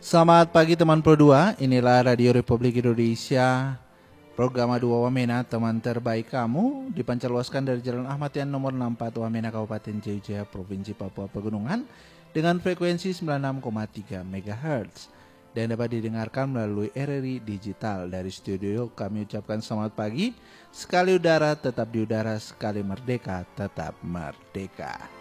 Selamat pagi teman Pro 2, inilah Radio Republik Indonesia. Program Adu Wamena, teman terbaik kamu, dipancarluaskan dari Jalan Ahmad Yani nomor 64 Wamena, Kabupaten Jaya, Provinsi Papua Pegunungan dengan frekuensi 96,3 MHz dan dapat didengarkan melalui RRI Digital. Dari studio kami ucapkan selamat pagi. Sekali udara tetap di udara, sekali merdeka tetap merdeka.